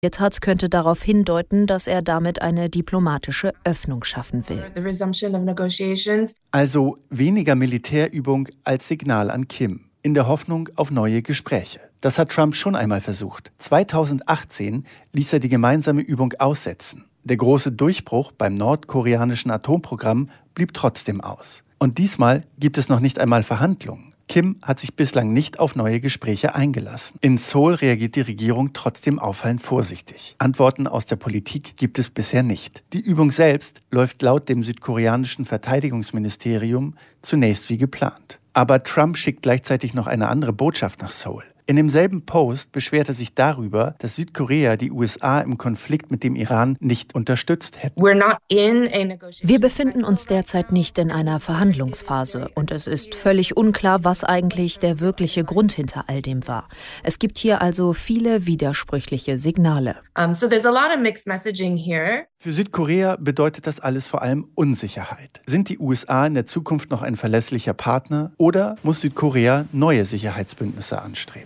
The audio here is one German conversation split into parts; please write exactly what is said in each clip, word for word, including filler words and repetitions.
hat, könnte darauf hindeuten, dass er damit eine diplomatische Öffnung schaffen will. Also weniger Militärübung als Signal an Kim, in der Hoffnung auf neue Gespräche. Das hat Trump schon einmal versucht. zweitausendachtzehn ließ er die gemeinsame Übung aussetzen. Der große Durchbruch beim nordkoreanischen Atomprogramm blieb trotzdem aus. Und diesmal gibt es noch nicht einmal Verhandlungen. Kim hat sich bislang nicht auf neue Gespräche eingelassen. In Seoul reagiert die Regierung trotzdem auffallend vorsichtig. Antworten aus der Politik gibt es bisher nicht. Die Übung selbst läuft laut dem südkoreanischen Verteidigungsministerium zunächst wie geplant. Aber Trump schickt gleichzeitig noch eine andere Botschaft nach Seoul. In demselben Post beschwert er sich darüber, dass Südkorea die U S A im Konflikt mit dem Iran nicht unterstützt hätte. Wir befinden uns derzeit nicht in einer Verhandlungsphase und es ist völlig unklar, was eigentlich der wirkliche Grund hinter all dem war. Es gibt hier also viele widersprüchliche Signale. Für Südkorea bedeutet das alles vor allem Unsicherheit. Sind die U S A in der Zukunft noch ein verlässlicher Partner oder muss Südkorea neue Sicherheitsbündnisse anstreben?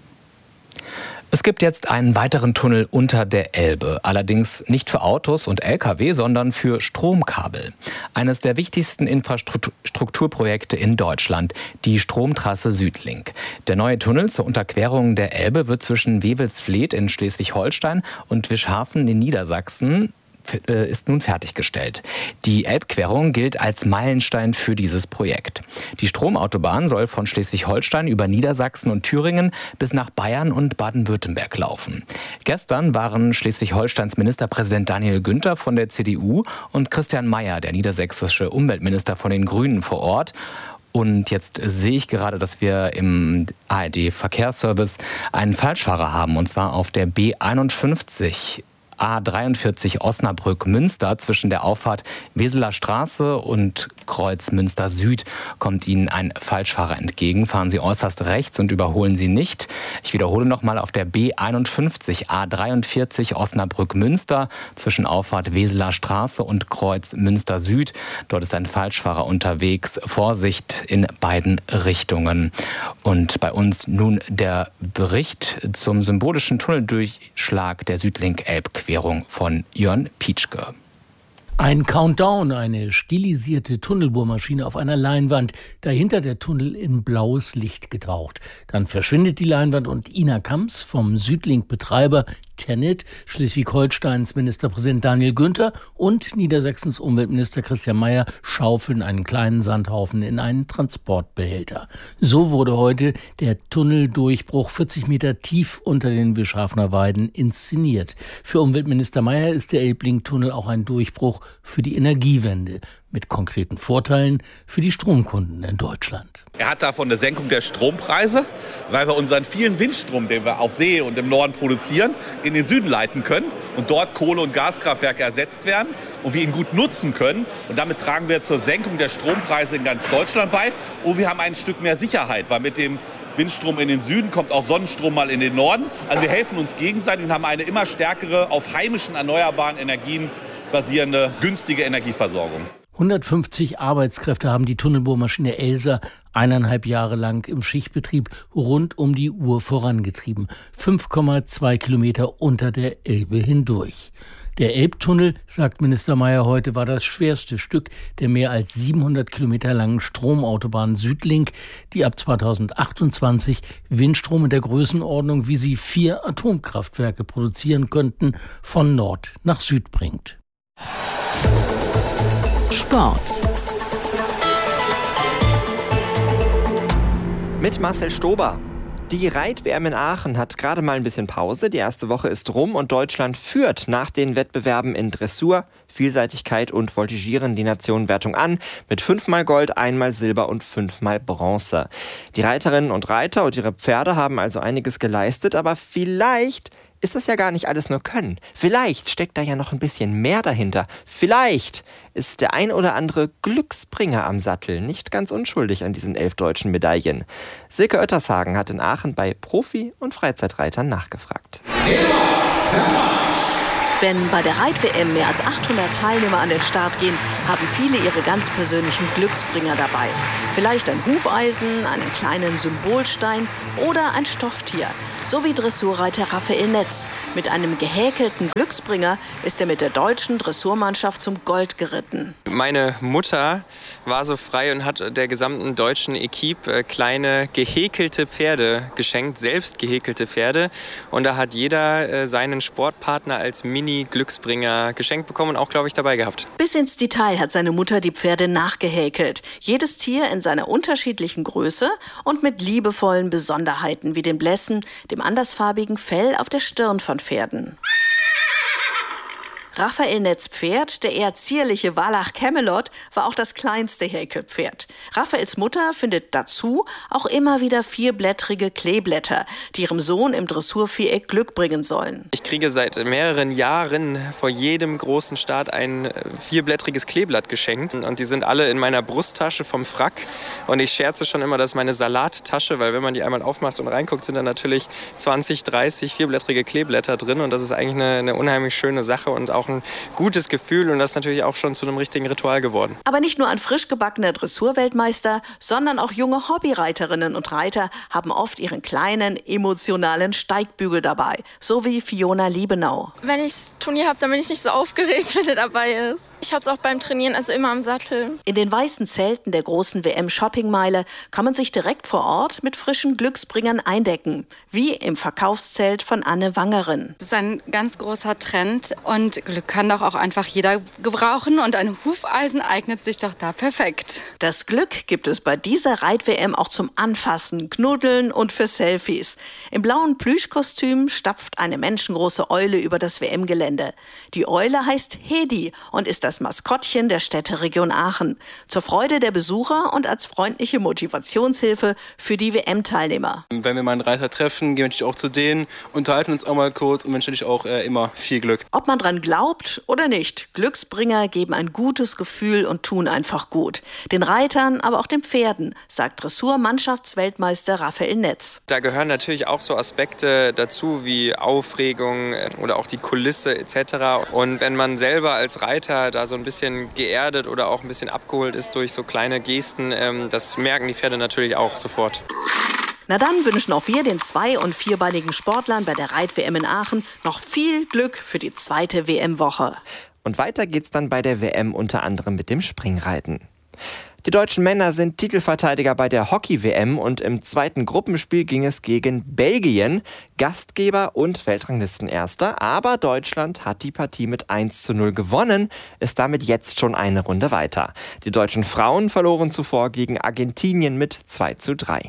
Es gibt jetzt einen weiteren Tunnel unter der Elbe, allerdings nicht für Autos und L K W, sondern für Stromkabel. Eines der wichtigsten Infrastrukturprojekte in Deutschland, die Stromtrasse Südlink. Der neue Tunnel zur Unterquerung der Elbe wird zwischen Wewelsfleth in Schleswig-Holstein und Wischhafen in Niedersachsen ist nun fertiggestellt. Die Elbquerung gilt als Meilenstein für dieses Projekt. Die Stromautobahn soll von Schleswig-Holstein über Niedersachsen und Thüringen bis nach Bayern und Baden-Württemberg laufen. Gestern waren Schleswig-Holsteins Ministerpräsident Daniel Günther von der C D U und Christian Mayer, der niedersächsische Umweltminister von den Grünen, vor Ort. Und jetzt sehe ich gerade, dass wir im A R D-Verkehrsservice einen Falschfahrer haben, und zwar auf der B einundfünfzig. A dreiundvierzig Osnabrück-Münster zwischen der Auffahrt Weseler Straße und Kreuz Münster Süd kommt Ihnen ein Falschfahrer entgegen. Fahren Sie äußerst rechts und überholen Sie nicht. Ich wiederhole nochmal, auf der B einundfünfzig A dreiundvierzig Osnabrück-Münster zwischen Auffahrt Weseler Straße und Kreuz Münster Süd. Dort ist ein Falschfahrer unterwegs. Vorsicht in beiden Richtungen. Und bei uns nun der Bericht zum symbolischen Tunneldurchschlag der Südlink-Elbquerung von Jörn Pietschke. Ein Countdown, eine stilisierte Tunnelbohrmaschine auf einer Leinwand, dahinter der Tunnel in blaues Licht getaucht. Dann verschwindet die Leinwand und Ina Kamps vom Südlink-Betreiber Tennet, Schleswig-Holsteins Ministerpräsident Daniel Günther und Niedersachsens Umweltminister Christian Mayer schaufeln einen kleinen Sandhaufen in einen Transportbehälter. So wurde heute der Tunneldurchbruch vierzig Meter tief unter den Wischhafener Weiden inszeniert. Für Umweltminister Mayer ist der Elblink-Tunnel auch ein Durchbruch für die Energiewende, mit konkreten Vorteilen für die Stromkunden in Deutschland. Er hat davon eine Senkung der Strompreise, weil wir unseren vielen Windstrom, den wir auf See und im Norden produzieren, in den Süden leiten können und dort Kohle- und Gaskraftwerke ersetzt werden und wir ihn gut nutzen können. Und damit tragen wir zur Senkung der Strompreise in ganz Deutschland bei. Und wir haben ein Stück mehr Sicherheit, weil mit dem Windstrom in den Süden kommt auch Sonnenstrom mal in den Norden. Also wir helfen uns gegenseitig und haben eine immer stärkere, auf heimischen erneuerbaren Energien basierende, günstige Energieversorgung. hundertfünfzig Arbeitskräfte haben die Tunnelbohrmaschine Elsa eineinhalb Jahre lang im Schichtbetrieb rund um die Uhr vorangetrieben. fünf Komma zwei Kilometer unter der Elbe hindurch. Der Elbtunnel, sagt Minister Mayer heute, war das schwerste Stück der mehr als siebenhundert Kilometer langen Stromautobahn Südlink, die ab zweitausendachtundzwanzig Windstrom in der Größenordnung, wie sie vier Atomkraftwerke produzieren könnten, von Nord nach Süd bringt. Sport. Mit Marcel Stober. Die Reit-W M in Aachen hat gerade mal ein bisschen Pause. Die erste Woche ist rum und Deutschland führt nach den Wettbewerben in Dressur, Vielseitigkeit und Voltigieren die Nationenwertung an. Mit fünfmal Gold, einmal Silber und fünfmal Bronze. Die Reiterinnen und Reiter und ihre Pferde haben also einiges geleistet, aber vielleicht ist das ja gar nicht alles nur Können. Vielleicht steckt da ja noch ein bisschen mehr dahinter. Vielleicht ist der ein oder andere Glücksbringer am Sattel nicht ganz unschuldig an diesen elf deutschen Medaillen. Silke Oettershagen hat in Aachen bei Profi- und Freizeitreitern nachgefragt. Wenn bei der Reit-W M mehr als achthundert Teilnehmer an den Start gehen, haben viele ihre ganz persönlichen Glücksbringer dabei. Vielleicht ein Hufeisen, einen kleinen Symbolstein oder ein Stofftier. So wie Dressurreiter Raphael Netz. Mit einem gehäkelten Glücksbringer ist er mit der deutschen Dressurmannschaft zum Gold geritten. Meine Mutter war so frei und hat der gesamten deutschen Equipe kleine gehäkelte Pferde geschenkt, selbst gehäkelte Pferde. Und da hat jeder seinen Sportpartner als Mini-Glücksbringer geschenkt bekommen und auch, glaube ich, dabei gehabt. Bis ins Detail hat seine Mutter die Pferde nachgehäkelt. Jedes Tier in seiner unterschiedlichen Größe und mit liebevollen Besonderheiten wie den Blässen, dem andersfarbigen Fell auf der Stirn von Pferden. Raphael Netz Pferd, der eher zierliche Wallach Camelot, war auch das kleinste Häkelpferd. Raphaels Mutter findet dazu auch immer wieder vierblättrige Kleeblätter, die ihrem Sohn im Dressurviereck Glück bringen sollen. Ich kriege seit mehreren Jahren vor jedem großen Start ein vierblättriges Kleeblatt geschenkt. Und die sind alle in meiner Brusttasche vom Frack. Und ich scherze schon immer, das ist meine Salattasche, weil wenn man die einmal aufmacht und reinguckt, sind da natürlich zwanzig, dreißig vierblättrige Kleeblätter drin. Und das ist eigentlich eine, eine unheimlich schöne Sache und auch ein gutes Gefühl und das ist natürlich auch schon zu einem richtigen Ritual geworden. Aber nicht nur ein frisch gebackener Dressurweltmeister, sondern auch junge Hobbyreiterinnen und Reiter haben oft ihren kleinen, emotionalen Steigbügel dabei, so wie Fiona Liebenau. Wenn ich das Turnier habe, dann bin ich nicht so aufgeregt, wenn er dabei ist. Ich habe es auch beim Trainieren, also immer am Sattel. In den weißen Zelten der großen W M-Shoppingmeile kann man sich direkt vor Ort mit frischen Glücksbringern eindecken, wie im Verkaufszelt von Anne Wangerin. Das ist ein ganz großer Trend und Glück kann doch auch einfach jeder gebrauchen und ein Hufeisen eignet sich doch da perfekt. Das Glück gibt es bei dieser Reit-W M auch zum Anfassen, Knuddeln und für Selfies. Im blauen Plüschkostüm stapft eine menschengroße Eule über das W M-Gelände. Die Eule heißt Hedi und ist das Maskottchen der Städteregion Aachen. Zur Freude der Besucher und als freundliche Motivationshilfe für die W M-Teilnehmer. Wenn wir mal einen Reiter treffen, gehen wir natürlich auch zu denen, unterhalten uns auch mal kurz und wünschen natürlich auch äh, immer viel Glück. Ob man dran glaubt oder nicht, Glücksbringer geben ein gutes Gefühl und tun einfach gut. Den Reitern, aber auch den Pferden, sagt Dressurmannschaftsweltmeister Raphael Netz. Da gehören natürlich auch so Aspekte dazu wie Aufregung oder auch die Kulisse et cetera. Und wenn man selber als Reiter da so ein bisschen geerdet oder auch ein bisschen abgeholt ist durch so kleine Gesten, ähm, das merken die Pferde natürlich auch sofort. Na dann wünschen auch wir den zwei- und vierbeinigen Sportlern bei der Reit-W M in Aachen noch viel Glück für die zweite W M-Woche. Und weiter geht's dann bei der W M unter anderem mit dem Springreiten. Die deutschen Männer sind Titelverteidiger bei der Hockey-W M und im zweiten Gruppenspiel ging es gegen Belgien, Gastgeber und Weltranglistenerster. Aber Deutschland hat die Partie mit eins zu null gewonnen, ist damit jetzt schon eine Runde weiter. Die deutschen Frauen verloren zuvor gegen Argentinien mit zwei zu drei.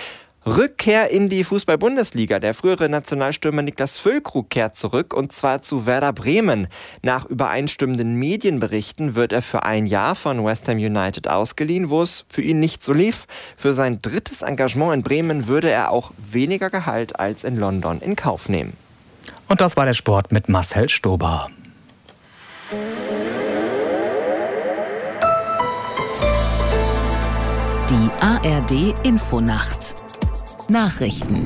Rückkehr in die Fußball-Bundesliga. Der frühere Nationalstürmer Niklas Füllkrug kehrt zurück und zwar zu Werder Bremen. Nach übereinstimmenden Medienberichten wird er für ein Jahr von West Ham United ausgeliehen, wo es für ihn nicht so lief. Für sein drittes Engagement in Bremen würde er auch weniger Gehalt als in London in Kauf nehmen. Und das war der Sport mit Marcel Stober. Die A R D Infonacht. Nachrichten.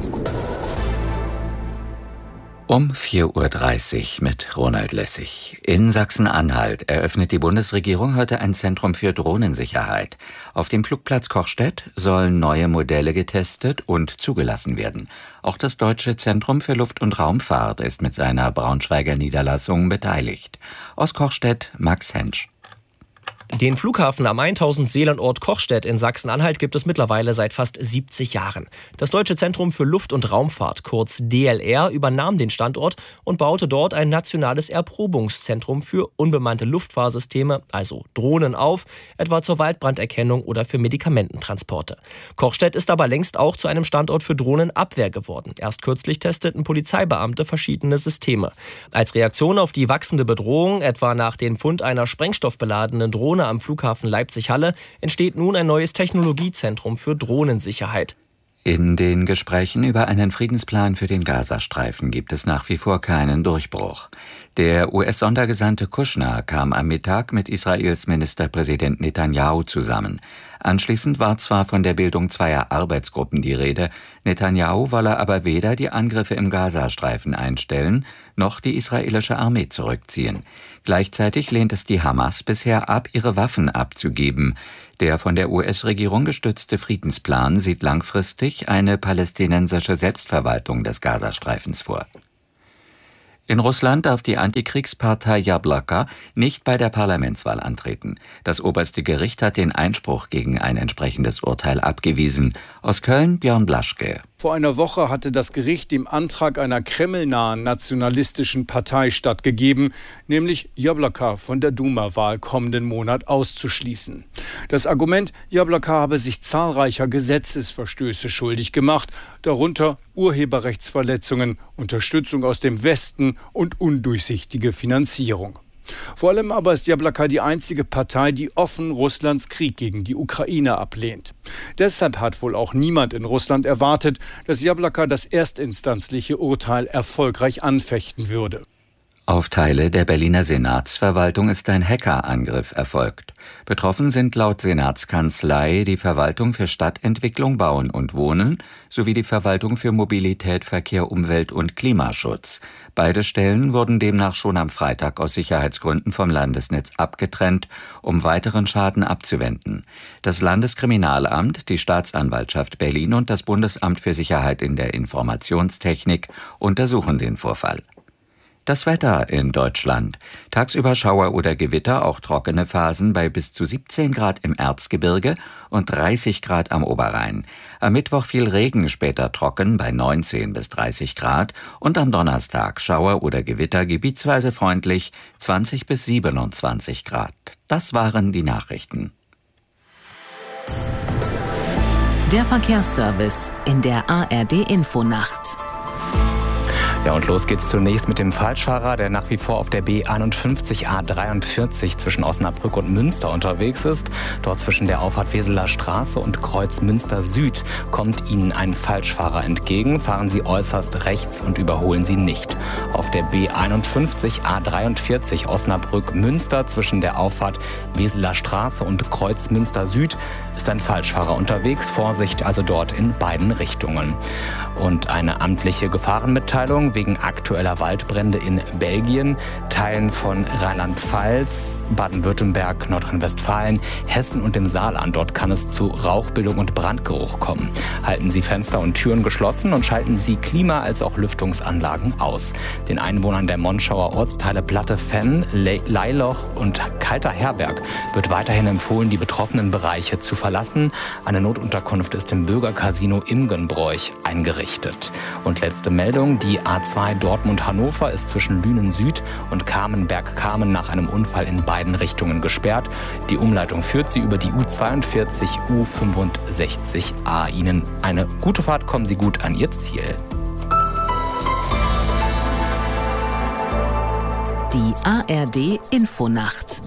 Um vier Uhr dreißig mit Ronald Lessig. In Sachsen-Anhalt eröffnet die Bundesregierung heute ein Zentrum für Drohnensicherheit. Auf dem Flugplatz Kochstedt sollen neue Modelle getestet und zugelassen werden. Auch das Deutsche Zentrum für Luft- und Raumfahrt ist mit seiner Braunschweiger Niederlassung beteiligt. Aus Kochstedt Max Hensch. Den Flughafen am tausend-Seelen-Ort Kochstedt in Sachsen-Anhalt gibt es mittlerweile seit fast siebzig Jahren. Das Deutsche Zentrum für Luft- und Raumfahrt, kurz D L R, übernahm den Standort und baute dort ein nationales Erprobungszentrum für unbemannte Luftfahrsysteme, also Drohnen, auf, etwa zur Waldbranderkennung oder für Medikamententransporte. Kochstedt ist aber längst auch zu einem Standort für Drohnenabwehr geworden. Erst kürzlich testeten Polizeibeamte verschiedene Systeme. Als Reaktion auf die wachsende Bedrohung, etwa nach dem Fund einer sprengstoffbeladenen Drohne am Flughafen Leipzig-Halle, entsteht nun ein neues Technologiezentrum für Drohnensicherheit. In den Gesprächen über einen Friedensplan für den Gazastreifen gibt es nach wie vor keinen Durchbruch. Der U S-Sondergesandte Kushner kam am Mittag mit Israels Ministerpräsident Netanyahu zusammen. Anschließend war zwar von der Bildung zweier Arbeitsgruppen die Rede, Netanyahu wolle aber weder die Angriffe im Gazastreifen einstellen, noch die israelische Armee zurückziehen. Gleichzeitig lehnt es die Hamas bisher ab, ihre Waffen abzugeben. Der von der U S-Regierung gestützte Friedensplan sieht langfristig eine palästinensische Selbstverwaltung des Gazastreifens vor. In Russland darf die Antikriegspartei Jabloko nicht bei der Parlamentswahl antreten. Das oberste Gericht hat den Einspruch gegen ein entsprechendes Urteil abgewiesen. Aus Köln Björn Blaschke. Vor einer Woche hatte das Gericht dem Antrag einer kremlnahen nationalistischen Partei stattgegeben, nämlich Jabloko von der Duma-Wahl kommenden Monat auszuschließen. Das Argument, Jabloko habe sich zahlreicher Gesetzesverstöße schuldig gemacht, darunter Urheberrechtsverletzungen, Unterstützung aus dem Westen und undurchsichtige Finanzierung. Vor allem aber ist Jabloko die einzige Partei, die offen Russlands Krieg gegen die Ukraine ablehnt. Deshalb hat wohl auch niemand in Russland erwartet, dass Jabloko das erstinstanzliche Urteil erfolgreich anfechten würde. Auf Teile der Berliner Senatsverwaltung ist ein Hackerangriff erfolgt. Betroffen sind laut Senatskanzlei die Verwaltung für Stadtentwicklung, Bauen und Wohnen sowie die Verwaltung für Mobilität, Verkehr, Umwelt und Klimaschutz. Beide Stellen wurden demnach schon am Freitag aus Sicherheitsgründen vom Landesnetz abgetrennt, um weiteren Schaden abzuwenden. Das Landeskriminalamt, die Staatsanwaltschaft Berlin und das Bundesamt für Sicherheit in der Informationstechnik untersuchen den Vorfall. Das Wetter in Deutschland. Tagsüber Schauer oder Gewitter, auch trockene Phasen bei bis zu siebzehn Grad im Erzgebirge und dreißig Grad am Oberrhein. Am Mittwoch viel Regen, später trocken bei neunzehn bis dreißig Grad und am Donnerstag Schauer oder Gewitter gebietsweise freundlich zwanzig bis siebenundzwanzig Grad. Das waren die Nachrichten. Der Verkehrsservice in der A R D-Infonacht. Ja, und los geht's zunächst mit dem Falschfahrer, der nach wie vor auf der B einundfünfzig A dreiundvierzig zwischen Osnabrück und Münster unterwegs ist. Dort zwischen der Auffahrt Weseler Straße und Kreuz Münster Süd kommt Ihnen ein Falschfahrer entgegen. Fahren Sie äußerst rechts und überholen Sie nicht. Auf der B einundfünfzig A dreiundvierzig Osnabrück Münster zwischen der Auffahrt Weseler Straße und Kreuz Münster Süd ist ein Falschfahrer unterwegs. Vorsicht also dort in beiden Richtungen. Und eine amtliche Gefahrenmitteilung wegen aktueller Waldbrände in Belgien, Teilen von Rheinland-Pfalz, Baden-Württemberg, Nordrhein-Westfalen, Hessen und dem Saarland. Dort kann es zu Rauchbildung und Brandgeruch kommen. Halten Sie Fenster und Türen geschlossen und schalten Sie Klima- als auch Lüftungsanlagen aus. Den Einwohnern der Monschauer Ortsteile Platte-Fenn, Leiloch und Kalter Herberg wird weiterhin empfohlen, die betroffenen Bereiche zu verlassen. Eine Notunterkunft ist im Bürgercasino Imgenbroich eingerichtet. Und letzte Meldung, die A zwei Dortmund-Hannover ist zwischen Lünen Süd und Kamenberg-Kamen nach einem Unfall in beiden Richtungen gesperrt. Die Umleitung führt sie über die U zweiundvierzig U fünfundsechzig A. Ihnen eine gute Fahrt, kommen Sie gut an Ihr Ziel. Die A R D-Infonacht.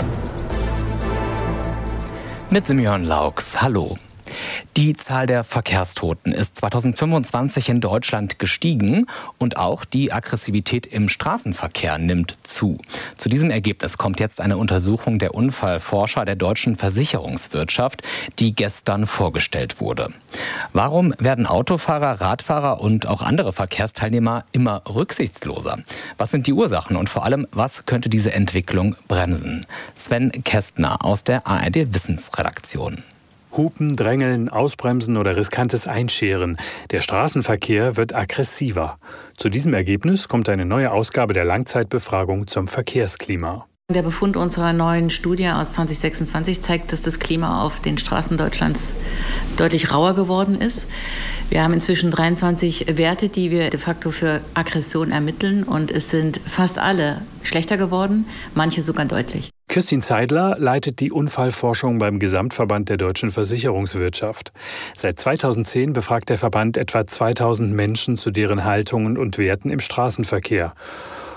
Mit Simeon Laux. Hallo. Die Zahl der Verkehrstoten ist zweitausendfünfundzwanzig in Deutschland gestiegen und auch die Aggressivität im Straßenverkehr nimmt zu. Zu diesem Ergebnis kommt jetzt eine Untersuchung der Unfallforscher der deutschen Versicherungswirtschaft, die gestern vorgestellt wurde. Warum werden Autofahrer, Radfahrer und auch andere Verkehrsteilnehmer immer rücksichtsloser? Was sind die Ursachen und vor allem, was könnte diese Entwicklung bremsen? Sven Kästner aus der A R D-Wissensredaktion. Hupen, Drängeln, Ausbremsen oder riskantes Einscheren. Der Straßenverkehr wird aggressiver. Zu diesem Ergebnis kommt eine neue Ausgabe der Langzeitbefragung zum Verkehrsklima. Der Befund unserer neuen Studie aus zwanzig sechsundzwanzig zeigt, dass das Klima auf den Straßen Deutschlands deutlich rauer geworden ist. Wir haben inzwischen dreiundzwanzig Werte, die wir de facto für Aggression ermitteln, und es sind fast alle schlechter geworden, manche sogar deutlich. Christine Zeidler leitet die Unfallforschung beim Gesamtverband der deutschen Versicherungswirtschaft. Seit zweitausendzehn befragt der Verband etwa zweitausend Menschen zu deren Haltungen und Werten im Straßenverkehr.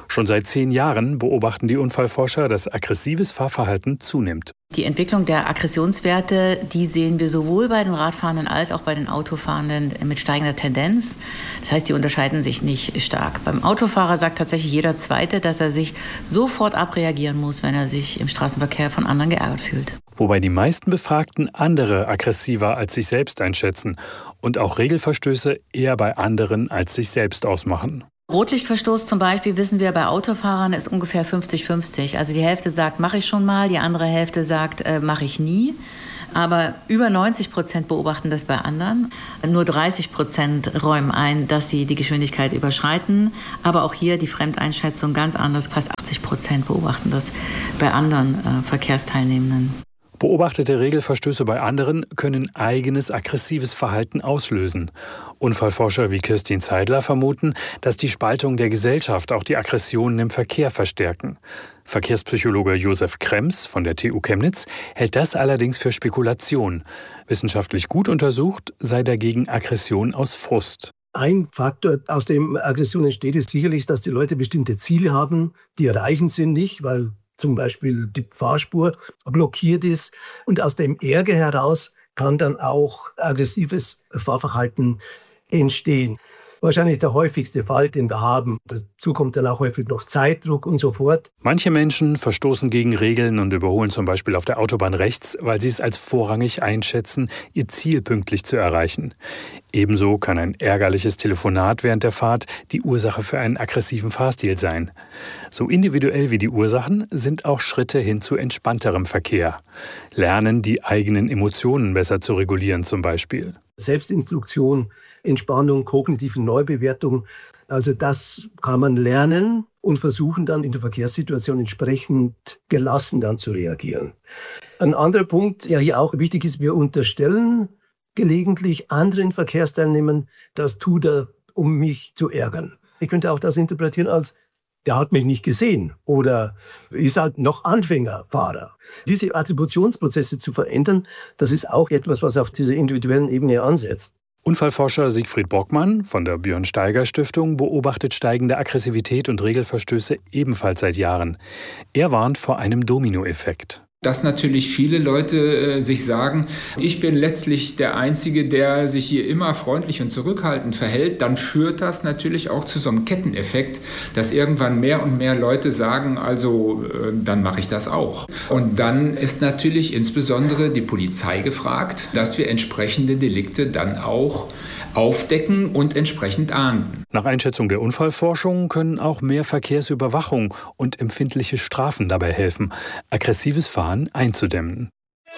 Schon seit zehn Jahren beobachten die Unfallforscher, dass aggressives Fahrverhalten zunimmt. Die Entwicklung der Aggressionswerte, die sehen wir sowohl bei den Radfahrenden als auch bei den Autofahrenden mit steigender Tendenz. Das heißt, die unterscheiden sich nicht stark. Beim Autofahrer sagt tatsächlich jeder Zweite, dass er sich sofort abreagieren muss, wenn er sich im Straßenverkehr von anderen geärgert fühlt. Wobei die meisten Befragten andere aggressiver als sich selbst einschätzen und auch Regelverstöße eher bei anderen als sich selbst ausmachen. Rotlichtverstoß zum Beispiel, wissen wir, bei Autofahrern ist ungefähr fünfzig fünfzig. Also die Hälfte sagt, mache ich schon mal, die andere Hälfte sagt, äh, mache ich nie. Aber über neunzig Prozent beobachten das bei anderen. Nur dreißig Prozent räumen ein, dass sie die Geschwindigkeit überschreiten. Aber auch hier die Fremdeinschätzung ganz anders. Fast achtzig Prozent beobachten das bei anderen äh, Verkehrsteilnehmenden. Beobachtete Regelverstöße bei anderen können eigenes aggressives Verhalten auslösen. Unfallforscher wie Kirstin Zeidler vermuten, dass die Spaltung der Gesellschaft auch die Aggressionen im Verkehr verstärken. Verkehrspsychologe Josef Krems von der T U Chemnitz hält das allerdings für Spekulation. Wissenschaftlich gut untersucht sei dagegen Aggression aus Frust. Ein Faktor, aus dem Aggression entsteht, ist sicherlich, dass die Leute bestimmte Ziele haben, die erreichend sind nicht, weil zum Beispiel die Fahrspur blockiert ist. Und aus dem Ärger heraus kann dann auch aggressives Fahrverhalten entstehen. Wahrscheinlich der häufigste Fall, den wir haben. Dazu kommt dann auch häufig noch Zeitdruck und so fort. Manche Menschen verstoßen gegen Regeln und überholen zum Beispiel auf der Autobahn rechts, weil sie es als vorrangig einschätzen, ihr Ziel pünktlich zu erreichen. Ebenso kann ein ärgerliches Telefonat während der Fahrt die Ursache für einen aggressiven Fahrstil sein. So individuell wie die Ursachen sind auch Schritte hin zu entspannterem Verkehr. Lernen, die eigenen Emotionen besser zu regulieren zum Beispiel. Selbstinstruktion, Entspannung, kognitive Neubewertung. Also das kann man lernen und versuchen dann in der Verkehrssituation entsprechend gelassen dann zu reagieren. Ein anderer Punkt, der hier auch wichtig ist, wir unterstellen gelegentlich anderen Verkehrsteilnehmern, das tut er, um mich zu ärgern. Ich könnte auch das interpretieren als, der hat mich nicht gesehen oder ist halt noch Anfängerfahrer. Diese Attributionsprozesse zu verändern, das ist auch etwas, was auf dieser individuellen Ebene ansetzt. Unfallforscher Siegfried Bockmann von der Björn-Steiger-Stiftung beobachtet steigende Aggressivität und Regelverstöße ebenfalls seit Jahren. Er warnt vor einem Dominoeffekt. Dass natürlich viele Leute äh, sich sagen, ich bin letztlich der Einzige, der sich hier immer freundlich und zurückhaltend verhält, dann führt das natürlich auch zu so einem Ketteneffekt, dass irgendwann mehr und mehr Leute sagen, also äh, dann mache ich das auch. Und dann ist natürlich insbesondere die Polizei gefragt, dass wir entsprechende Delikte dann auch aufdecken und entsprechend ahnden. Nach Einschätzung der Unfallforschung können auch mehr Verkehrsüberwachung und empfindliche Strafen dabei helfen, aggressives Fahren einzudämmen.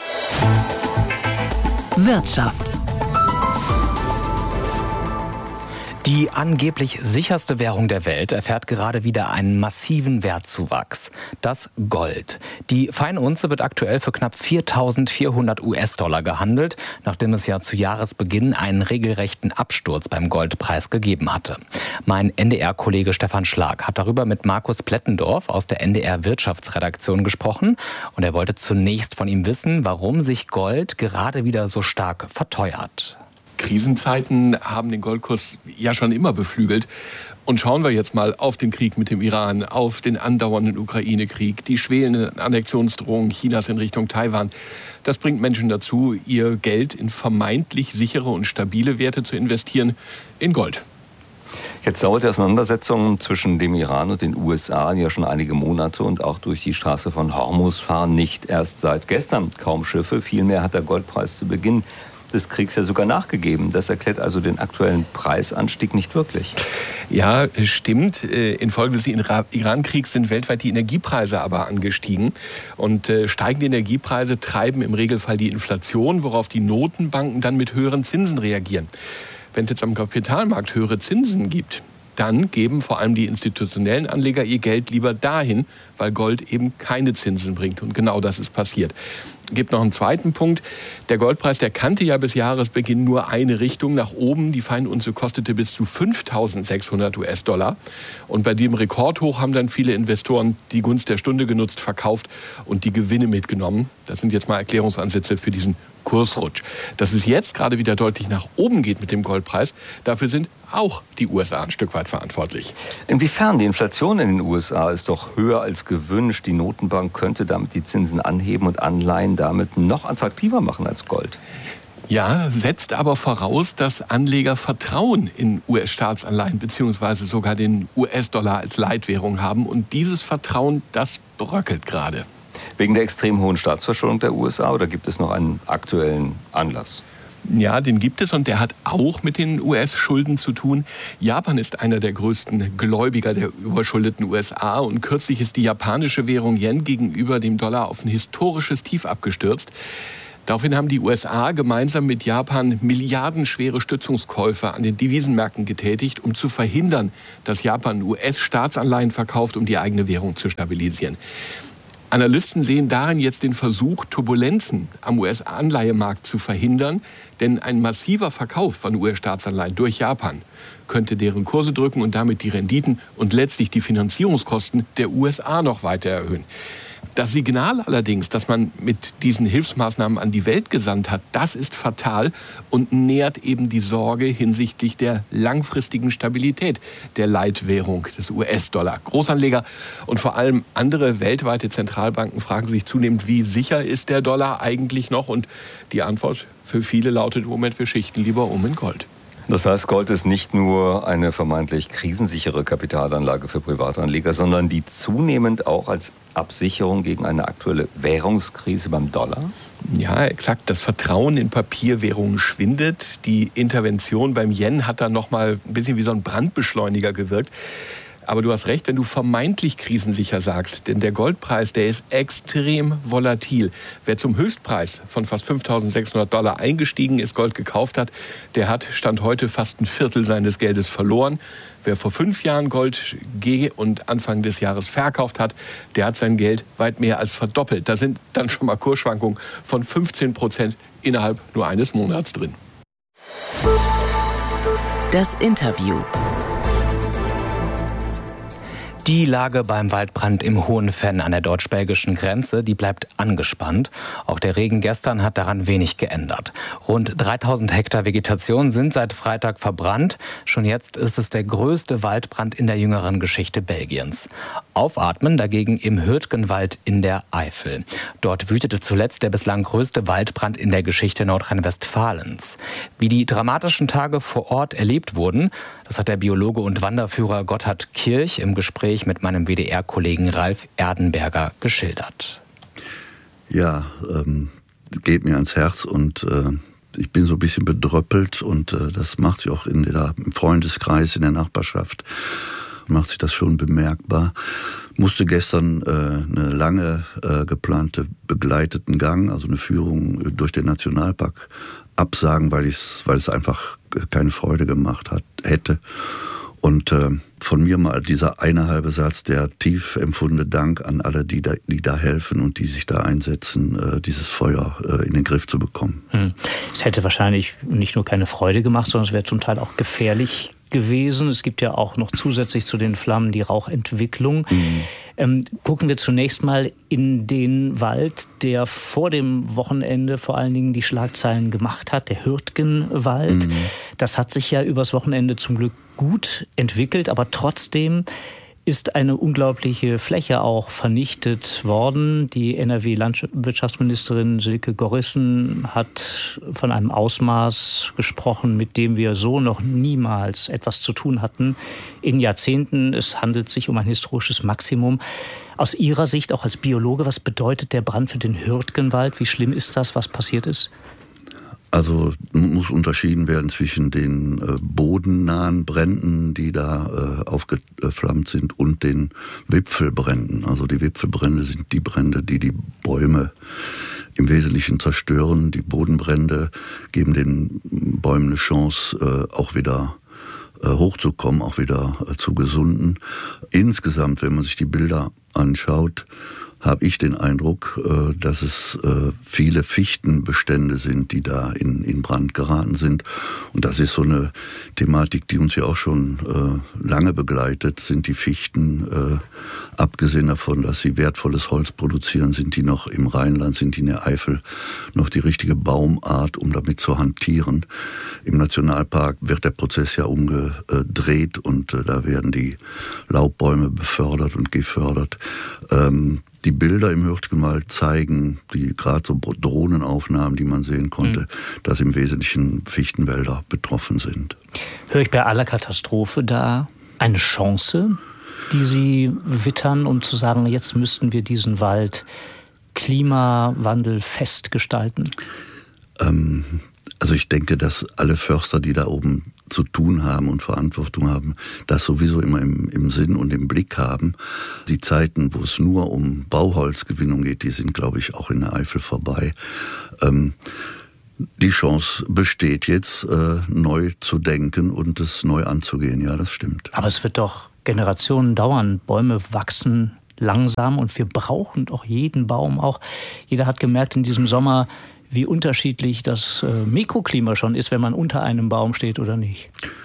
Wirtschaft. Die angeblich sicherste Währung der Welt erfährt gerade wieder einen massiven Wertzuwachs. Das Gold. Die Feinunze wird aktuell für knapp viertausendvierhundert US-Dollar gehandelt, nachdem es ja zu Jahresbeginn einen regelrechten Absturz beim Goldpreis gegeben hatte. Mein N D R-Kollege Stefan Schlag hat darüber mit Markus Plettendorf aus der N D R-Wirtschaftsredaktion gesprochen. Und er wollte zunächst von ihm wissen, warum sich Gold gerade wieder so stark verteuert. Krisenzeiten haben den Goldkurs ja schon immer beflügelt. Und schauen wir jetzt mal auf den Krieg mit dem Iran, auf den andauernden Ukraine-Krieg, die schwelende Annexionsdrohung Chinas in Richtung Taiwan. Das bringt Menschen dazu, ihr Geld in vermeintlich sichere und stabile Werte zu investieren, in Gold. Jetzt dauert die Auseinandersetzung zwischen dem Iran und den U S A ja schon einige Monate und auch durch die Straße von Hormuz fahren nicht erst seit gestern kaum Schiffe. Vielmehr hat der Goldpreis zu Beginn des Kriegs ja sogar nachgegeben. Das erklärt also den aktuellen Preisanstieg nicht wirklich. Ja, stimmt. Infolge des Iran-Kriegs sind weltweit die Energiepreise aber angestiegen. Und steigende Energiepreise treiben im Regelfall die Inflation, worauf die Notenbanken dann mit höheren Zinsen reagieren. Wenn es jetzt am Kapitalmarkt höhere Zinsen gibt, dann geben vor allem die institutionellen Anleger ihr Geld lieber dahin, weil Gold eben keine Zinsen bringt. Und genau das ist passiert. gibt noch einen zweiten Punkt. Der Goldpreis, der kannte ja bis Jahresbeginn nur eine Richtung nach oben. Die Feinunze kostete bis zu fünftausendsechshundert US-Dollar. Und bei dem Rekordhoch haben dann viele Investoren die Gunst der Stunde genutzt, verkauft und die Gewinne mitgenommen. Das sind jetzt mal Erklärungsansätze für diesen Kursrutsch. Dass es jetzt gerade wieder deutlich nach oben geht mit dem Goldpreis, dafür sind auch die U S A ein Stück weit verantwortlich. Inwiefern? Die Inflation in den U S A ist doch höher als gewünscht. Die Notenbank könnte damit die Zinsen anheben und Anleihen damit noch attraktiver machen als Gold. Ja, setzt aber voraus, dass Anleger Vertrauen in U S-Staatsanleihen bzw. sogar den U S-Dollar als Leitwährung haben. Und dieses Vertrauen, das bröckelt gerade. Wegen der extrem hohen Staatsverschuldung der U S A oder gibt es noch einen aktuellen Anlass? Ja, den gibt es und der hat auch mit den U S-Schulden zu tun. Japan ist einer der größten Gläubiger der überschuldeten U S A und kürzlich ist die japanische Währung Yen gegenüber dem Dollar auf ein historisches Tief abgestürzt. Daraufhin haben die U S A gemeinsam mit Japan milliardenschwere Stützungskäufe an den Devisenmärkten getätigt, um zu verhindern, dass Japan U S-Staatsanleihen verkauft, um die eigene Währung zu stabilisieren. Analysten sehen darin jetzt den Versuch, Turbulenzen am U S-Anleihemarkt zu verhindern, denn ein massiver Verkauf von U S-Staatsanleihen durch Japan könnte deren Kurse drücken und damit die Renditen und letztlich die Finanzierungskosten der U S A noch weiter erhöhen. Das Signal allerdings, das man mit diesen Hilfsmaßnahmen an die Welt gesandt hat, das ist fatal und nährt eben die Sorge hinsichtlich der langfristigen Stabilität der Leitwährung des U S-Dollar. Großanleger und vor allem andere weltweite Zentralbanken fragen sich zunehmend, wie sicher ist der Dollar eigentlich noch? Und die Antwort für viele lautet im Moment, wir schichten lieber um in Gold. Das heißt, Gold ist nicht nur eine vermeintlich krisensichere Kapitalanlage für Privatanleger, sondern die zunehmend auch als Absicherung gegen eine aktuelle Währungskrise beim Dollar? Ja, exakt. Das Vertrauen in Papierwährungen schwindet. Die Intervention beim Yen hat dann noch mal ein bisschen wie so ein Brandbeschleuniger gewirkt. Aber du hast recht, wenn du vermeintlich krisensicher sagst, denn der Goldpreis, der ist extrem volatil. Wer zum Höchstpreis von fast fünftausendsechshundert Dollar eingestiegen ist, Gold gekauft hat, der hat Stand heute fast ein Viertel seines Geldes verloren. Wer vor fünf Jahren Gold G und Anfang des Jahres verkauft hat, der hat sein Geld weit mehr als verdoppelt. Da sind dann schon mal Kursschwankungen von fünfzehn Prozent innerhalb nur eines Monats drin. Das Interview. Die Lage beim Waldbrand im Hohenfenn an der deutsch-belgischen Grenze, die bleibt angespannt. Auch der Regen gestern hat daran wenig geändert. Rund dreitausend Hektar Vegetation sind seit Freitag verbrannt. Schon jetzt ist es der größte Waldbrand in der jüngeren Geschichte Belgiens. Aufatmen dagegen im Hürtgenwald in der Eifel. Dort wütete zuletzt der bislang größte Waldbrand in der Geschichte Nordrhein-Westfalens. Wie die dramatischen Tage vor Ort erlebt wurden, das hat der Biologe und Wanderführer Gotthard Kirch im Gespräch mit meinem W D R-Kollegen Ralf Erdenberger geschildert. Ja, ähm, geht mir ans Herz und äh, ich bin so ein bisschen bedröppelt und äh, das macht sich auch in der, im Freundeskreis, in der Nachbarschaft, macht sich das schon bemerkbar. Musste gestern äh, eine lange äh, geplante begleiteten Gang, also eine Führung äh, durch den Nationalpark absagen, weil es weil es einfach keine Freude gemacht hat, hätte. Und äh, von mir mal dieser eine halbe Satz, der tief empfundene Dank an alle, die da, die da helfen und die sich da einsetzen, äh, dieses Feuer äh, in den Griff zu bekommen. Hm. Es hätte wahrscheinlich nicht nur keine Freude gemacht, sondern es wäre zum Teil auch gefährlich gewesen. Es gibt ja auch noch zusätzlich zu den Flammen die Rauchentwicklung. Mhm. Ähm, gucken wir zunächst mal in den Wald, der vor dem Wochenende vor allen Dingen die Schlagzeilen gemacht hat, der Hürtgenwald. Mhm. Das hat sich ja übers Wochenende zum Glück gut entwickelt, aber trotzdem ist eine unglaubliche Fläche auch vernichtet worden. Die N R W-Landwirtschaftsministerin Silke Gorissen hat von einem Ausmaß gesprochen, mit dem wir so noch niemals etwas zu tun hatten in Jahrzehnten. Es handelt sich um ein historisches Maximum. Aus Ihrer Sicht, auch als Biologe, was bedeutet der Brand für den Hürtgenwald? Wie schlimm ist das, was passiert ist? Also muss unterschieden werden zwischen den äh, bodennahen Bränden, die da äh, aufgeflammt sind, und den Wipfelbränden. Also die Wipfelbrände sind die Brände, die die Bäume im Wesentlichen zerstören. Die Bodenbrände geben den Bäumen eine Chance, äh, auch wieder äh, hochzukommen, auch wieder äh, zu gesunden. Insgesamt, wenn man sich die Bilder anschaut, habe ich den Eindruck, dass es viele Fichtenbestände sind, die da in, in Brand geraten sind. Und das ist so eine Thematik, die uns ja auch schon lange begleitet. Sind die Fichten, abgesehen davon, dass sie wertvolles Holz produzieren, sind die noch im Rheinland, sind die in der Eifel noch die richtige Baumart, um damit zu hantieren. Im Nationalpark wird der Prozess ja umgedreht und da werden die Laubbäume befördert und gefördert. Ähm, Die Bilder im Hürtgenwald zeigen, die gerade so Drohnenaufnahmen, die man sehen konnte, mhm. dass im Wesentlichen Fichtenwälder betroffen sind. Höre ich bei aller Katastrophe da eine Chance, die Sie wittern, um zu sagen, jetzt müssten wir diesen Wald klimawandelfest gestalten? Ähm, also ich denke, dass alle Förster, die da oben zu tun haben und Verantwortung haben, das sowieso immer im, im Sinn und im Blick haben. Die Zeiten, wo es nur um Bauholzgewinnung geht, die sind, glaube ich, auch in der Eifel vorbei. Ähm, die Chance besteht jetzt, äh, neu zu denken und es neu anzugehen. Ja, das stimmt. Aber es wird doch Generationen dauern. Bäume wachsen langsam und wir brauchen doch jeden Baum auch. Jeder hat gemerkt in diesem Sommer, wie unterschiedlich das äh, Mikroklima schon ist, wenn man unter einem Baum steht oder nicht.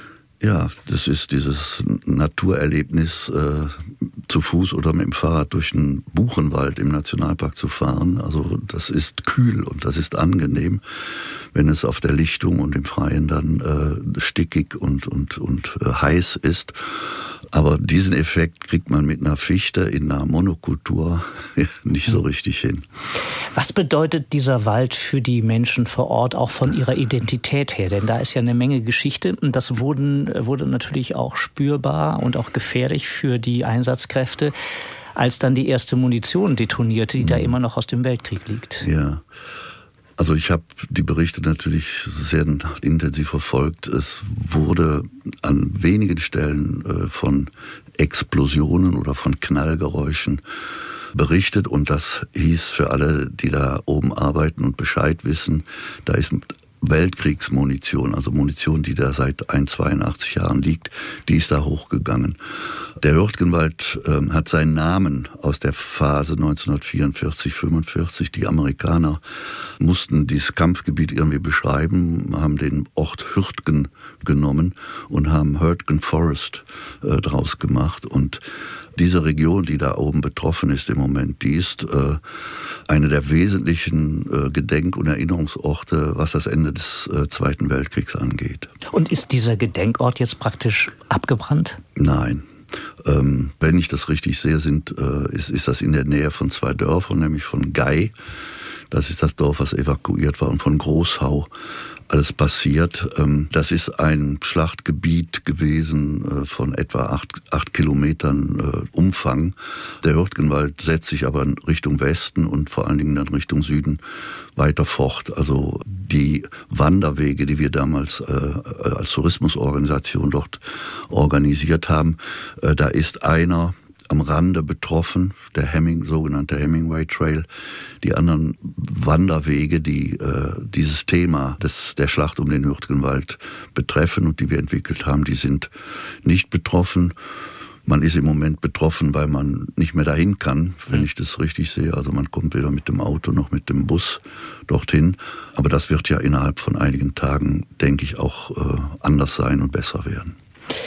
Ja, das ist dieses Naturerlebnis, äh, zu Fuß oder mit dem Fahrrad durch einen Buchenwald im Nationalpark zu fahren. Also das ist kühl und das ist angenehm, wenn es auf der Lichtung und im Freien dann äh, stickig und, und, und äh, heiß ist. Aber diesen Effekt kriegt man mit einer Fichte in einer Monokultur nicht so richtig hin. Was bedeutet dieser Wald für die Menschen vor Ort, auch von ihrer Identität her? Denn da ist ja eine Menge Geschichte und das wurden, wurde natürlich auch spürbar und auch gefährlich für die Einsatzkräfte, als dann die erste Munition detonierte, die mhm. da immer noch aus dem Weltkrieg liegt. Ja. Also ich habe die Berichte natürlich sehr intensiv verfolgt. Es wurde an wenigen Stellen äh, von Explosionen oder von Knallgeräuschen berichtet und das hieß für alle, die da oben arbeiten und Bescheid wissen, da ist Weltkriegsmunition, also Munition, die da seit zweiundachtzig Jahren liegt, die ist da hochgegangen. Der Hürtgenwald äh, hat seinen Namen aus der Phase neunzehnhundertvierundvierzig, fünfundvierzig. Die Amerikaner mussten dieses Kampfgebiet irgendwie beschreiben, haben den Ort Hürtgen genommen und haben Hürtgen Forest äh, draus gemacht. Und diese Region, die da oben betroffen ist im Moment, die ist äh, eine der wesentlichen äh, Gedenk- und Erinnerungsorte, was das Ende des äh, Zweiten Weltkriegs angeht. Und ist dieser Gedenkort jetzt praktisch abgebrannt? Nein. Ähm, wenn ich das richtig sehe, sind, äh, ist, ist das in der Nähe von zwei Dörfern, nämlich von Gei, das ist das Dorf, was evakuiert war, und von Großhau. Alles passiert. Das ist ein Schlachtgebiet gewesen von etwa acht, acht Kilometern Umfang. Der Hürtgenwald setzt sich aber in Richtung Westen und vor allen Dingen dann Richtung Süden weiter fort. Also die Wanderwege, die wir damals als Tourismusorganisation dort organisiert haben, da ist einer am Rande betroffen, der Hemming, sogenannte Hemingway Trail. Die anderen Wanderwege, die äh, dieses Thema des, der Schlacht um den Hürtgenwald betreffen und die wir entwickelt haben, die sind nicht betroffen. Man ist im Moment betroffen, weil man nicht mehr dahin kann, wenn ich das richtig sehe. Also man kommt weder mit dem Auto noch mit dem Bus dorthin. Aber das wird ja innerhalb von einigen Tagen, denke ich, auch äh, anders sein und besser werden.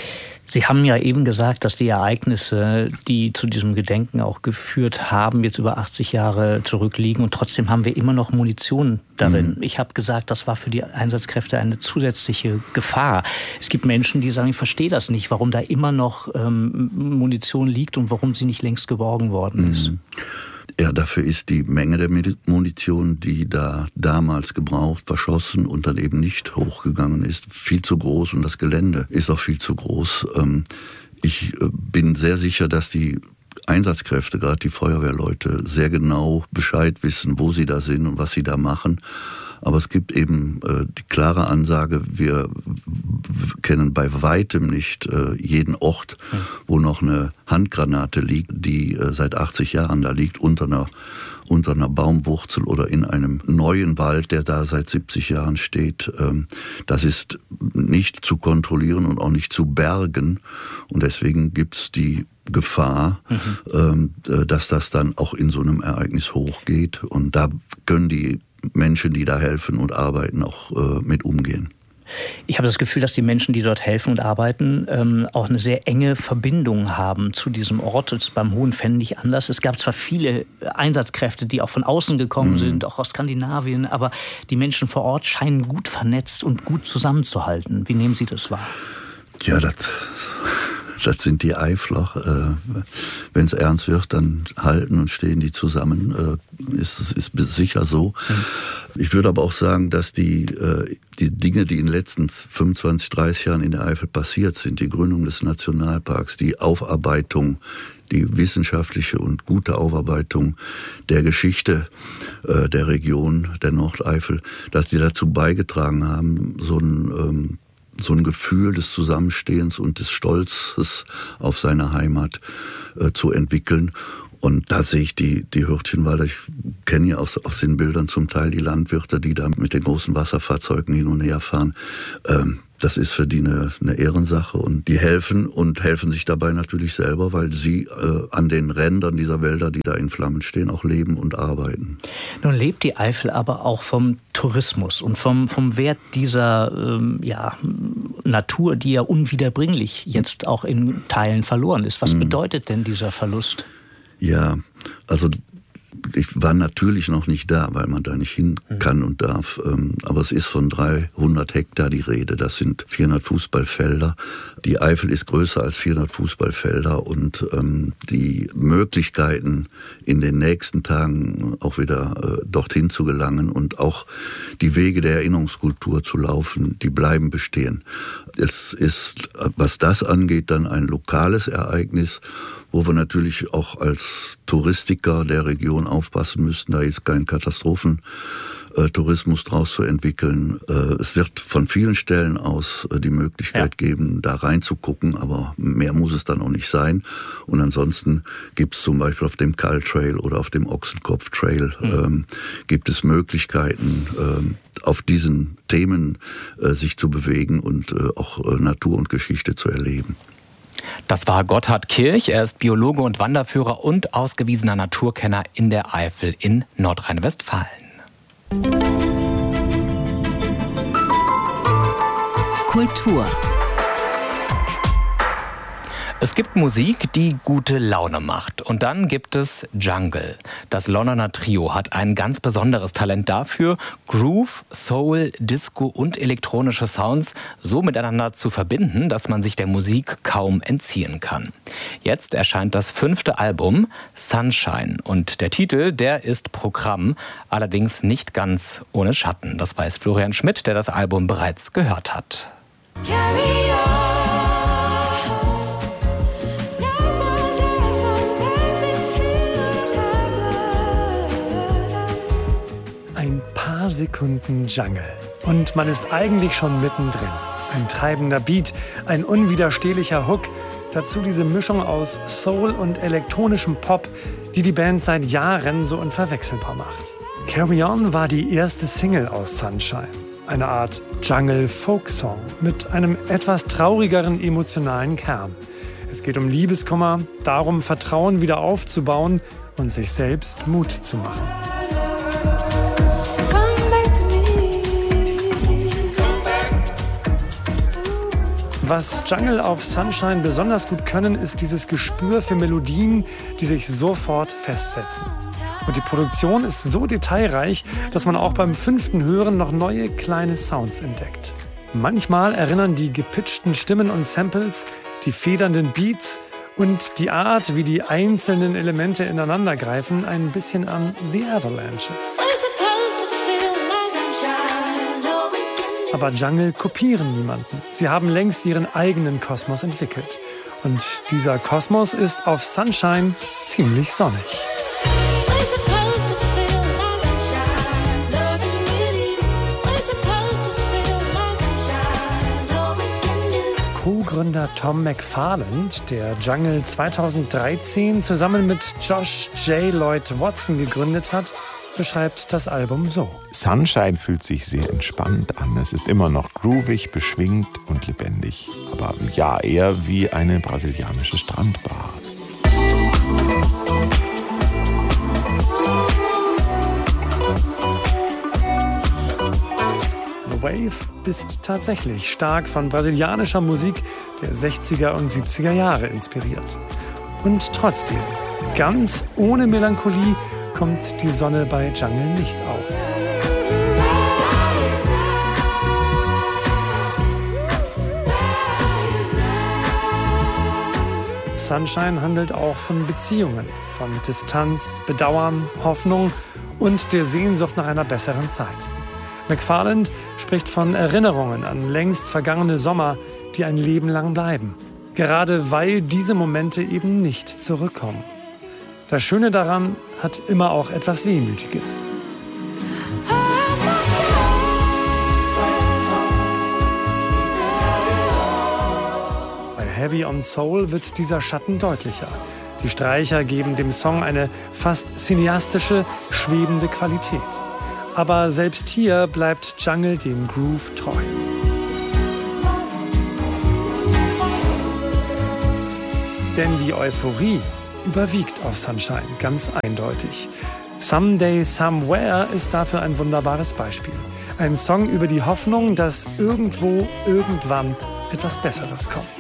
Sie haben ja eben gesagt, dass die Ereignisse, die zu diesem Gedenken auch geführt haben, jetzt über achtzig Jahre zurückliegen und trotzdem haben wir immer noch Munition darin. Mhm. Ich habe gesagt, das war für die Einsatzkräfte eine zusätzliche Gefahr. Es gibt Menschen, die sagen, ich verstehe das nicht, warum da immer noch ähm, Munition liegt und warum sie nicht längst geborgen worden ist. Mhm. Ja, dafür ist die Menge der Munition, die da damals gebraucht, verschossen und dann eben nicht hochgegangen ist, viel zu groß und das Gelände ist auch viel zu groß. Ich bin sehr sicher, dass die Einsatzkräfte, gerade die Feuerwehrleute, sehr genau Bescheid wissen, wo sie da sind und was sie da machen. Aber es gibt eben äh, die klare Ansage, wir kennen bei weitem nicht äh, jeden Ort, wo noch eine Handgranate liegt, die äh, seit achtzig Jahren da liegt, unter einer, unter einer Baumwurzel oder in einem neuen Wald, der da seit siebzig Jahren steht. Ähm, das ist nicht zu kontrollieren und auch nicht zu bergen. Und deswegen gibt's die Gefahr, mhm. äh, dass das dann auch in so einem Ereignis hochgeht. Und da können die Menschen, die da helfen und arbeiten, auch äh, mit umgehen. Ich habe das Gefühl, dass die Menschen, die dort helfen und arbeiten, ähm, auch eine sehr enge Verbindung haben zu diesem Ort. Das ist beim Hohenfenn nicht anders. Es gab zwar viele Einsatzkräfte, die auch von außen gekommen mhm. sind, auch aus Skandinavien, aber die Menschen vor Ort scheinen gut vernetzt und gut zusammenzuhalten. Wie nehmen Sie das wahr? Ja, das... Das sind die Eifler. Äh, wenn es ernst wird, dann halten und stehen die zusammen. Äh, ist, ist sicher so. Mhm. Ich würde aber auch sagen, dass die, äh, die Dinge, die in den letzten fünfundzwanzig, dreißig Jahren in der Eifel passiert sind, die Gründung des Nationalparks, die Aufarbeitung, die wissenschaftliche und gute Aufarbeitung der Geschichte äh, der Region, der Nordeifel, dass die dazu beigetragen haben, so ein... Ähm, so ein Gefühl des Zusammenstehens und des Stolzes auf seine Heimat äh, zu entwickeln. Und da sehe ich die, die Hürtchenwalder. Ich kenne ja aus, aus den Bildern zum Teil die Landwirte, die da mit den großen Wasserfahrzeugen hin und her fahren. Ähm, das ist für die eine, eine Ehrensache. Und die helfen und helfen sich dabei natürlich selber, weil sie äh, an den Rändern dieser Wälder, die da in Flammen stehen, auch leben und arbeiten. Nun lebt die Eifel aber auch vom Tourismus und vom, vom Wert dieser ähm, ja, Natur, die ja unwiederbringlich jetzt auch in Teilen verloren ist. Was mhm. bedeutet denn dieser Verlust? Ja, also ich war natürlich noch nicht da, weil man da nicht hin kann und darf. Aber es ist von dreihundert Hektar die Rede. Das sind vierhundert Fußballfelder. Die Eifel ist größer als vierhundert Fußballfelder. Und ähm, die Möglichkeiten, in den nächsten Tagen auch wieder äh, dorthin zu gelangen und auch die Wege der Erinnerungskultur zu laufen, die bleiben bestehen. Es ist, was das angeht, dann ein lokales Ereignis, wo wir natürlich auch als Touristiker der Region aufpassen müssten, da ist kein Katastrophentourismus draus zu entwickeln. Es wird von vielen Stellen aus die Möglichkeit ja. geben, da reinzugucken, aber mehr muss es dann auch nicht sein. Und ansonsten gibt es zum Beispiel auf dem Kall Trail oder auf dem Ochsenkopf Trail mhm. ähm, gibt es Möglichkeiten, ähm, auf diesen Themen äh, sich zu bewegen und äh, auch äh, Natur und Geschichte zu erleben. Das war Gotthard Kirch. Er ist Biologe und Wanderführer und ausgewiesener Naturkenner in der Eifel in Nordrhein-Westfalen. Kultur. Es gibt Musik, die gute Laune macht. Und dann gibt es Jungle. Das Londoner Trio hat ein ganz besonderes Talent dafür, Groove, Soul, Disco und elektronische Sounds so miteinander zu verbinden, dass man sich der Musik kaum entziehen kann. Jetzt erscheint das fünfte Album, Sunshine. Und der Titel, der ist Programm, allerdings nicht ganz ohne Schatten. Das weiß Florian Schmidt, der das Album bereits gehört hat. Carry on. Ein paar Sekunden Jungle und man ist eigentlich schon mittendrin. Ein treibender Beat, ein unwiderstehlicher Hook, dazu diese Mischung aus Soul und elektronischem Pop, die die Band seit Jahren so unverwechselbar macht. Carry On war die erste Single aus Sunshine, eine Art Jungle-Folk-Song mit einem etwas traurigeren emotionalen Kern. Es geht um Liebeskummer, darum Vertrauen wieder aufzubauen und sich selbst Mut zu machen. Was Jungle auf Sunshine besonders gut können, ist dieses Gespür für Melodien, die sich sofort festsetzen. Und die Produktion ist so detailreich, dass man auch beim fünften Hören noch neue kleine Sounds entdeckt. Manchmal erinnern die gepitchten Stimmen und Samples, die federnden Beats und die Art, wie die einzelnen Elemente ineinandergreifen, ein bisschen an The Avalanches. Aber Jungle kopieren niemanden. Sie haben längst ihren eigenen Kosmos entwickelt. Und dieser Kosmos ist auf Sunshine ziemlich sonnig. Co-Gründer Tom McFarland, der Jungle zweitausenddreizehn zusammen mit Josh J. Lloyd Watson gegründet hat, beschreibt das Album so. Sunshine fühlt sich sehr entspannt an. Es ist immer noch groovig, beschwingt und lebendig. Aber ja, eher wie eine brasilianische Strandbar. Wave ist tatsächlich stark von brasilianischer Musik der sechziger und siebziger Jahre inspiriert. Und trotzdem, ganz ohne Melancholie kommt die Sonne bei Jungle nicht aus. Sunshine handelt auch von Beziehungen, von Distanz, Bedauern, Hoffnung und der Sehnsucht nach einer besseren Zeit. McFarland spricht von Erinnerungen an längst vergangene Sommer, die ein Leben lang bleiben. Gerade weil diese Momente eben nicht zurückkommen. Das Schöne daran hat immer auch etwas Wehmütiges. Bei Heavy on Soul wird dieser Schatten deutlicher. Die Streicher geben dem Song eine fast cineastische, schwebende Qualität. Aber selbst hier bleibt Jungle dem Groove treu. Denn die Euphorie überwiegt auf Sunshine ganz eindeutig. Someday Somewhere ist dafür ein wunderbares Beispiel. Ein Song über die Hoffnung, dass irgendwo, irgendwann etwas Besseres kommt.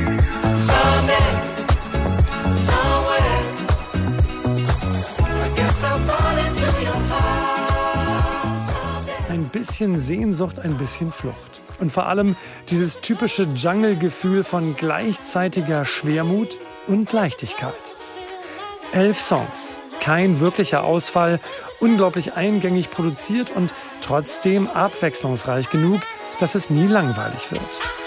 Ein bisschen Sehnsucht, ein bisschen Flucht. Und vor allem dieses typische Jungle-Gefühl von gleichzeitiger Schwermut und Leichtigkeit. Elf Songs, kein wirklicher Ausfall, unglaublich eingängig produziert und trotzdem abwechslungsreich genug, dass es nie langweilig wird.